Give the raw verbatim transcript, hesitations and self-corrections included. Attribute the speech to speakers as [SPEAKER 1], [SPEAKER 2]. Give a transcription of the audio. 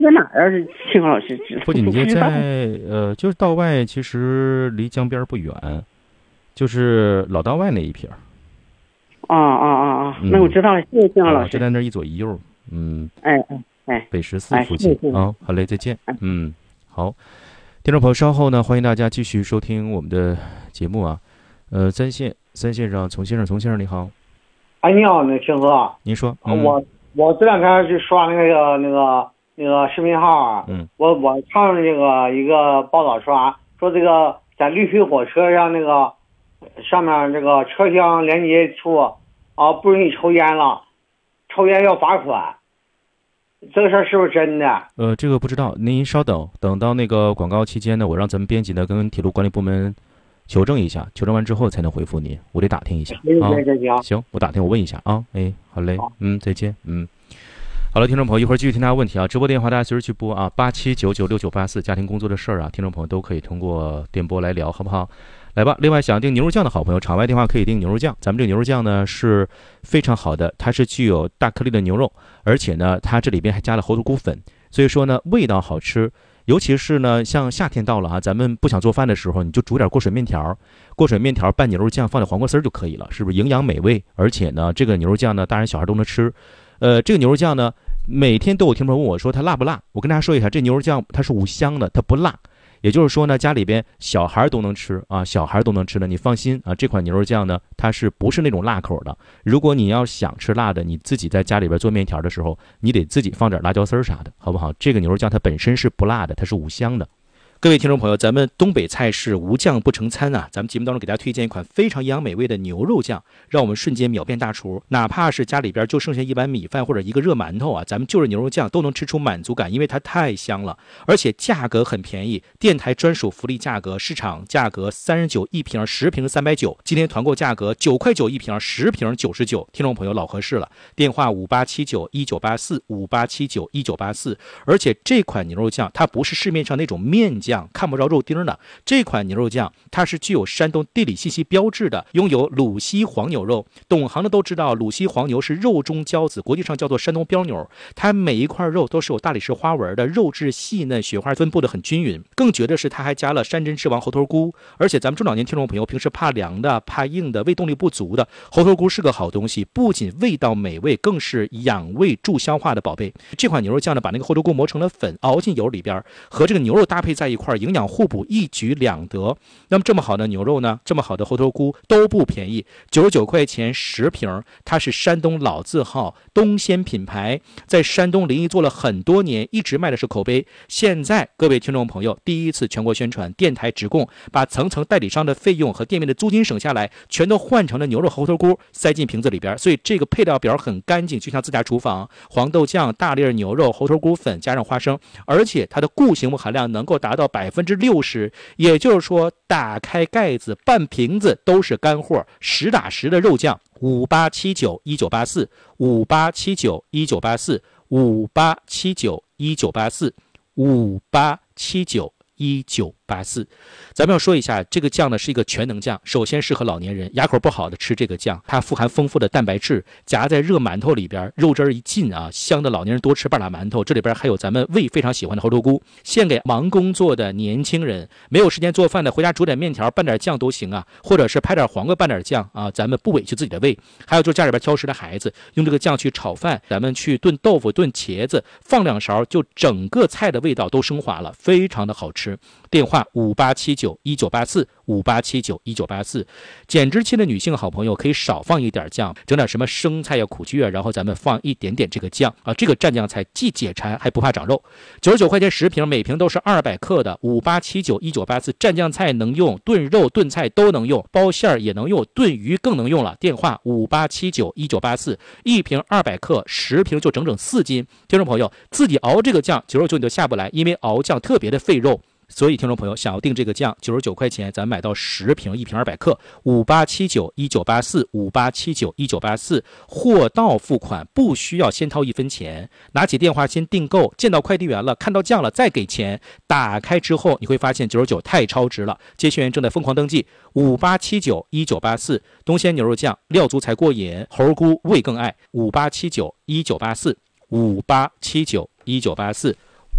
[SPEAKER 1] 在哪儿啊？庆老师，
[SPEAKER 2] 富锦街在呃，就是道外，其实离江边不远，就是老道外那一撇。
[SPEAKER 1] 啊啊啊啊！那我知道了，谢谢庆老师。
[SPEAKER 2] 就在那一左一右，嗯。
[SPEAKER 1] 哎哎哎，
[SPEAKER 2] 北十四附近啊。好嘞，再见。嗯，好，听众朋友，稍后呢，欢迎大家继续收听我们的节目啊。呃，三线三线上，丛先生，丛先生你好。
[SPEAKER 3] 哎，你好，那庆哥，
[SPEAKER 2] 您说。嗯、
[SPEAKER 3] 我我这两天去刷那个那个那个视频号啊，
[SPEAKER 2] 嗯，
[SPEAKER 3] 我我看这个一个报道刷说这个在绿皮火车上那个上面这个车厢连接处啊不允许抽烟了，抽烟要罚款。这个事儿是不是真的？
[SPEAKER 2] 呃，这个不知道，您稍等，等到那个广告期间呢，我让咱们编辑呢跟铁路管理部门求证一下，求证完之后才能回复您，我得打听一下啊。行，我打听，我问一下啊。哎，好嘞，好嗯，再见，嗯。好了，听众朋友，一会儿继续听大家问题啊。直播电话大家随时去拨啊，八七九九六九八四，家庭工作的事儿啊，听众朋友都可以通过电波来聊，好不好？来吧。另外，想订牛肉酱的好朋友，场外电话可以订牛肉酱。咱们这个牛肉酱呢是非常好的，它是具有大颗粒的牛肉，而且呢，它这里边还加了猴头菇粉，所以说呢，味道好吃。尤其是呢，像夏天到了啊，咱们不想做饭的时候，你就煮点过水面条，过水面条拌牛肉酱，放点黄瓜丝就可以了，是不是营养美味？而且呢，这个牛肉酱呢，大人小孩都能吃。呃，这个牛肉酱呢，每天都有听众问我说它辣不辣？我跟大家说一下，这牛肉酱它是五香的，它不辣。也就是说呢，家里边小孩都能吃啊，小孩都能吃的，你放心啊。这款牛肉酱呢，它是不是那种辣口的？如果你要想吃辣的，你自己在家里边做面条的时候，你得自己放点辣椒丝啥的，好不好？这个牛肉酱它本身是不辣的，它是五香的。各位听众朋友，咱们东北菜是无酱不成餐啊！咱们节目当中给大家推荐一款非常营养美味的牛肉酱，让我们瞬间秒变大厨。哪怕是家里边就剩下一碗米饭或者一个热馒头啊，咱们就着牛肉酱都能吃出满足感，因为它太香了，而且价格很便宜，电台专属福利价格，市场价格三十九一瓶，十瓶三百九，今天团购价格九块九一瓶，十瓶九十九，听众朋友老合适了。电话五八七九一九八四五八七九一九八四，而且这款牛肉酱它不是市面上那种面酱。看不着肉丁的这款牛肉酱，它是具有山东地理信息标志的，拥有鲁西黄牛肉。懂行的都知道，鲁西黄牛是肉中骄子，国际上叫做山东标牛。它每一块肉都是有大理石花纹的，肉质细嫩，雪花分布的很均匀。更绝的是，它还加了山珍之王猴头菇。而且咱们中老年听众朋友平时怕凉的、怕硬的、胃动力不足的，猴头菇是个好东西，不仅味道美味，更是养胃助消化的宝贝。这款牛肉酱呢，把那个猴头菇磨成了粉，熬进油里边，和这个牛肉搭配在一块，营养互补，一举两得。那么这么好的牛肉呢，这么好的猴头菇都不便宜，九十九块钱十瓶。它是山东老字号东鲜品牌，在山东临沂做了很多年，一直卖的是口碑。现在各位听众朋友第一次全国宣传，电台直供，把层层代理商的费用和店面的租金省下来，全都换成了牛肉猴头菇塞进瓶子里边。所以这个配料表很干净，就像自家厨房。黄豆酱、大粒牛肉、猴头菇粉加上花生，而且它的固形物含量能够达到百分之六十，也就是说打开盖子半瓶子都是干货，实打实的肉酱。五八七九一九八四五八七九一九八四五八七九一九八四五八七九一九八四。咱们要说一下，这个酱呢是一个全能酱，首先适合老年人，牙口不好的吃这个酱，它富含丰富的蛋白质，夹在热馒头里边，肉汁一进啊，香的老年人多吃半拉馒头。这里边还有咱们胃非常喜欢的猴头菇，献给忙工作的年轻人，没有时间做饭的，回家煮点面条拌点酱都行啊，或者是拍点黄瓜拌点酱啊，咱们不委屈自己的胃。还有就是家里边挑食的孩子，用这个酱去炒饭，咱们去炖豆腐、炖茄子，放两勺，就整个菜的味道都升华了，非常的好吃。电话五八七九一九八四五八七九一九八四。减脂期的女性好朋友可以少放一点酱，整点什么生菜呀、苦菊啊，然后咱们放一点点这个酱啊，这个蘸酱菜既解馋还不怕长肉。九十九块钱十瓶，每瓶都是二百克的。五八七九一九八四，蘸酱菜能用，炖肉炖菜都能用，包馅儿也能用，炖鱼更能用了。电话五八七九一九八四，一瓶二百克，十瓶就整整四斤。听众朋友自己熬这个酱，九十九你就下不来，因为熬酱特别的费肉。所以听众朋友想要订这个酱，九十九块钱咱买到十瓶，一瓶二百克。五八七九一九八四五八七九一九八四，货到付款，不需要先掏一分钱，拿起电话先订购，见到快递员了，看到酱了再给钱。打开之后你会发现九十九太超值了，接线员正在疯狂登记。五八七九一九八四，东鲜牛肉酱，料足才过瘾，猴菇味更爱。五八七九一九八四五八七九一九八四。